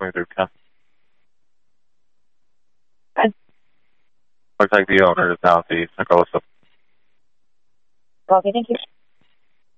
me through Ken. Good. Looks like the owner is southeast. I'll go with the... Okay, thank you.